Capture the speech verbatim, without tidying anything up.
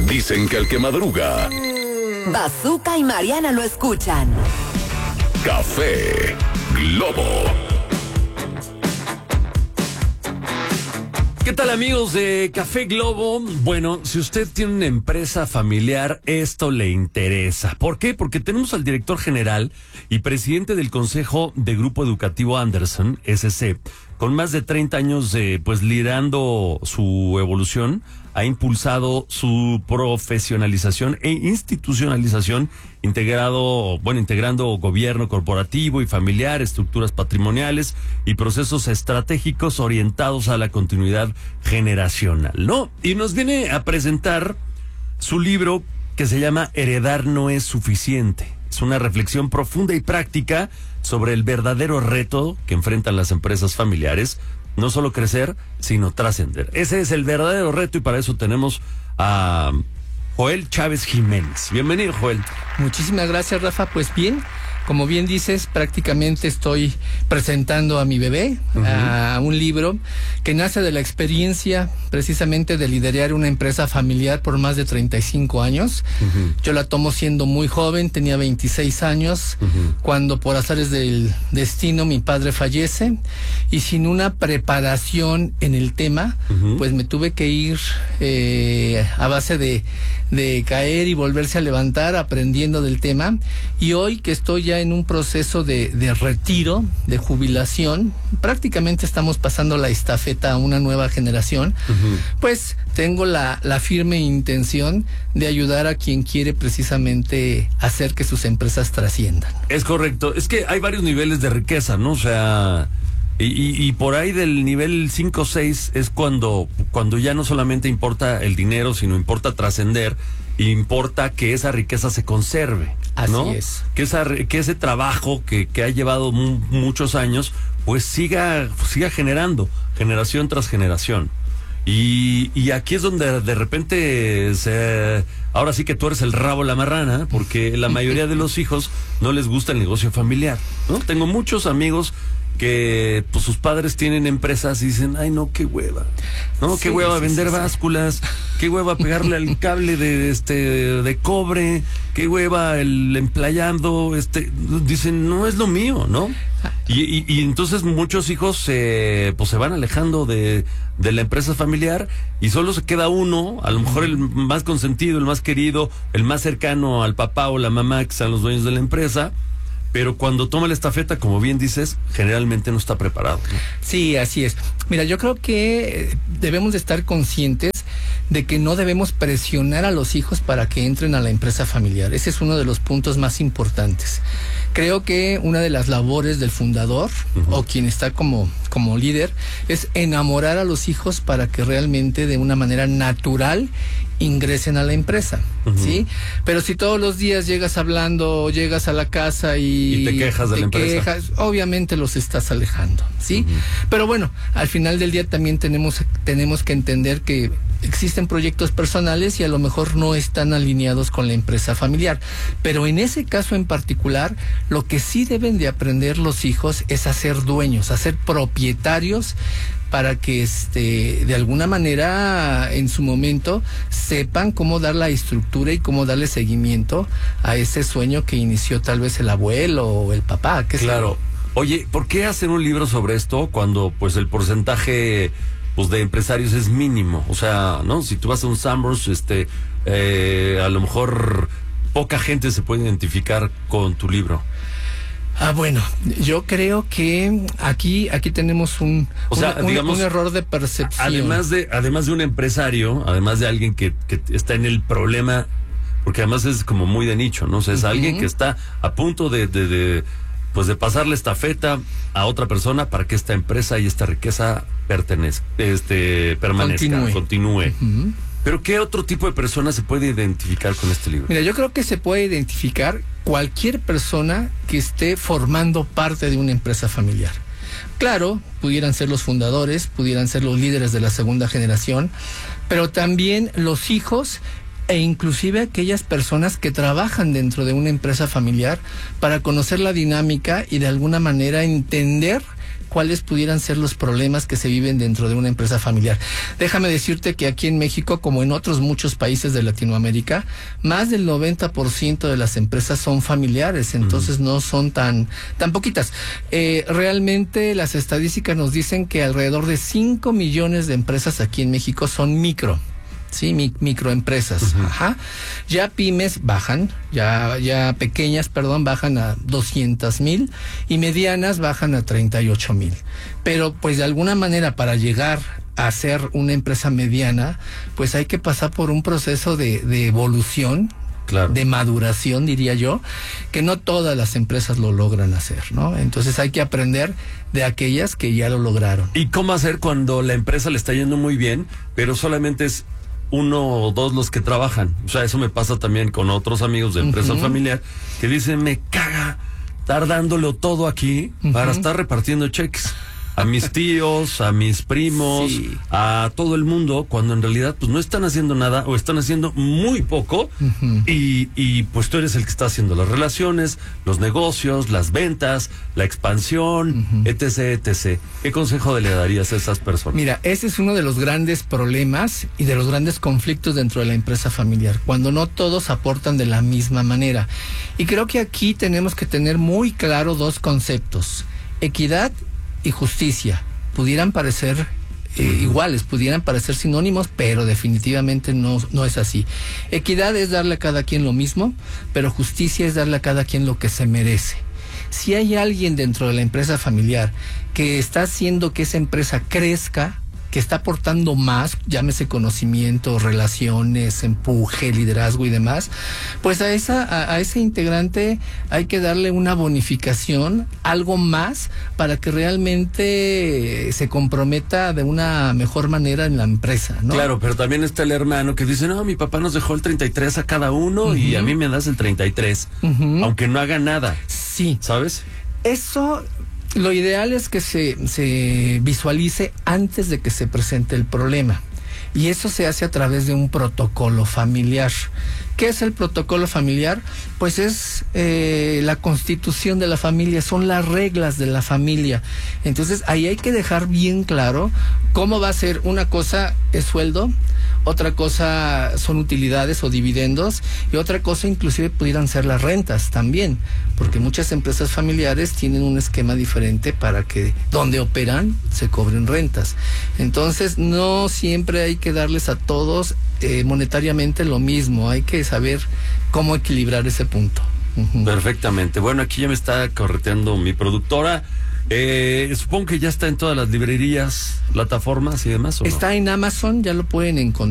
Dicen que el que madruga, Bazooka y Mariana lo escuchan. Café Globo. ¿Qué tal, amigos de Café Globo? Bueno, si usted tiene una empresa familiar, esto le interesa. ¿Por qué? Porque tenemos al director general y presidente del Consejo de Grupo Educativo Anderson, S C, con más de treinta años de, pues, liderando su evolución, ha impulsado su profesionalización e institucionalización, integrado, bueno, integrando gobierno corporativo y familiar, estructuras patrimoniales y procesos estratégicos orientados a la continuidad generacional, ¿no? Y nos viene a presentar su libro que se llama Heredar no es suficiente. Es una reflexión profunda y práctica sobre el verdadero reto que enfrentan las empresas familiares. No solo crecer, sino trascender. Ese es el verdadero reto y para eso tenemos a Joel Chávez Jiménez. Bienvenido, Joel. Muchísimas gracias, Rafa. Pues bien, como bien dices, prácticamente estoy presentando a mi bebé, uh-huh. a un libro que nace de la experiencia precisamente de liderar una empresa familiar por más de treinta y cinco años. Uh-huh. Yo la tomo siendo muy joven, tenía veintiséis años, uh-huh. cuando por azares del destino mi padre fallece y sin una preparación en el tema, uh-huh. pues me tuve que ir eh, a base de, de caer y volverse a levantar aprendiendo del tema. Y hoy que estoy ya en un proceso de, de retiro, de jubilación, prácticamente estamos pasando la estafeta a una nueva generación, uh-huh. pues tengo la, la firme intención de ayudar a quien quiere precisamente hacer que sus empresas trasciendan. Es correcto, es que hay varios niveles de riqueza, ¿no? O sea, y, y, y por ahí del nivel cinco o seis es cuando, cuando ya no solamente importa el dinero, sino importa trascender, importa que esa riqueza se conserve, ¿no? Así es. Que, esa, que ese trabajo que, que ha llevado mu muchos años, pues siga, siga generando, generación tras generación. Y, y aquí es donde de repente, se, ahora sí que tú eres el rabo la marrana, porque la mayoría de los hijos no les gusta el negocio familiar, ¿no? Tengo muchos amigos que pues sus padres tienen empresas y dicen, ay no, qué hueva, no, sí, qué hueva sí, vender sí, básculas, sí. qué hueva pegarle al cable de este de cobre, qué hueva el emplayando, este, dicen, no es lo mío, ¿no? Y, y, y entonces muchos hijos eh, pues se van alejando de, de la empresa familiar y solo se queda uno, a lo mejor el más consentido, el más querido, el más cercano al papá o la mamá que son los dueños de la empresa. Pero cuando toma la estafeta, como bien dices, generalmente no está preparado, ¿no? Sí, así es. Mira, yo creo que debemos de estar conscientes de que no debemos presionar a los hijos para que entren a la empresa familiar. Ese es uno de los puntos más importantes. Creo que una de las labores del fundador, uh-huh. o quien está como, como líder, es enamorar a los hijos para que realmente de una manera natural ingresen a la empresa, uh-huh. ¿sí? Pero si todos los días llegas hablando, llegas a la casa y, y te quejas de te la empresa, quejas, obviamente los estás alejando, ¿sí? Uh-huh. Pero bueno, al final del día también tenemos, tenemos que entender que existen proyectos personales y a lo mejor no están alineados con la empresa familiar. Pero en ese caso en particular, lo que sí deben de aprender los hijos es a ser dueños, a ser propietarios, para que este de alguna manera en su momento sepan cómo dar la estructura y cómo darle seguimiento a ese sueño que inició tal vez el abuelo o el papá. ¿Qué claro. Sé? Oye, ¿por qué hacer un libro sobre esto cuando pues el porcentaje pues de empresarios es mínimo? O sea, ¿no? Si tú vas a un Summers, este, eh, a lo mejor poca gente se puede identificar con tu libro. Ah, bueno, yo creo que aquí aquí tenemos un, o sea, un, digamos, un error de percepción. Además de además de un empresario, además de alguien que, que está en el problema, porque además es como muy de nicho, ¿no? O sea, es uh-huh. alguien que está a punto de, de, de pues de pasarle estafeta a otra persona para que esta empresa y esta riqueza pertenezca, este, permanezca, continúe. continúe. Uh-huh. Pero ¿qué otro tipo de persona se puede identificar con este libro? Mira, yo creo que se puede identificar cualquier persona que esté formando parte de una empresa familiar. Claro, pudieran ser los fundadores, pudieran ser los líderes de la segunda generación, pero también los hijos e inclusive aquellas personas que trabajan dentro de una empresa familiar para conocer la dinámica y de alguna manera entender cuáles pudieran ser los problemas que se viven dentro de una empresa familiar. Déjame decirte que aquí en México, como en otros muchos países de Latinoamérica, más del noventa por ciento de las empresas son familiares, entonces uh-huh. no son tan, tan poquitas. Eh, realmente las estadísticas nos dicen que alrededor de cinco millones de empresas aquí en México son micro. Sí, mi, microempresas. Uh-huh. Ajá. Ya pymes bajan, ya, ya pequeñas, perdón, bajan a doscientas mil y medianas bajan a treinta y ocho mil. Pero pues de alguna manera para llegar a ser una empresa mediana, pues hay que pasar por un proceso de, de evolución. Claro. De maduración, diría yo, que no todas las empresas lo logran hacer, ¿no? Entonces hay que aprender de aquellas que ya lo lograron. ¿Y cómo hacer cuando la empresa le está yendo muy bien, pero solamente es uno o dos los que trabajan? O sea, eso me pasa también con otros amigos de empresa uh-huh. familiar que dicen, me caga estar dándolo todo aquí uh-huh. para estar repartiendo cheques a mis tíos, a mis primos, sí. a todo el mundo, cuando en realidad pues no están haciendo nada o están haciendo muy poco uh-huh. y, y pues tú eres el que está haciendo las relaciones, los negocios, las ventas, la expansión, uh-huh. etc, etc. ¿Qué consejo le darías a esas personas? Mira, ese es uno de los grandes problemas y de los grandes conflictos dentro de la empresa familiar, cuando no todos aportan de la misma manera. Y creo que aquí tenemos que tener muy claro dos conceptos: equidad y justicia. Pudieran parecer eh, iguales, pudieran parecer sinónimos, pero definitivamente no, no es así. Equidad es darle a cada quien lo mismo, pero justicia es darle a cada quien lo que se merece. Si hay alguien dentro de la empresa familiar que está haciendo que esa empresa crezca, que está aportando más, llámese conocimiento, relaciones, empuje, liderazgo y demás, pues a esa a, a ese integrante hay que darle una bonificación, algo más, para que realmente se comprometa de una mejor manera en la empresa, ¿no? Claro, pero también está el hermano que dice, no, mi papá nos dejó el treinta y tres a cada uno uh-huh. y a mí me das el treinta y tres, uh-huh. aunque no haga nada. Sí. ¿Sabes? Eso... Lo ideal es que se, se visualice antes de que se presente el problema. Y eso se hace a través de un protocolo familiar. ¿Qué es el protocolo familiar? Pues es eh, la constitución de la familia, son las reglas de la familia. Entonces ahí hay que dejar bien claro cómo va a ser. Una cosa es sueldo, otra cosa son utilidades o dividendos, y otra cosa inclusive pudieran ser las rentas también, porque muchas empresas familiares tienen un esquema diferente para que donde operan se cobren rentas. Entonces no siempre hay que darles a todos eh, monetariamente lo mismo, hay que saber cómo equilibrar ese punto. Uh-huh. Perfectamente. Bueno, aquí ya me está correteando mi productora. Eh, supongo que ya está en todas las librerías, plataformas y demás, ¿o no? Está en Amazon, ya lo pueden encontrar.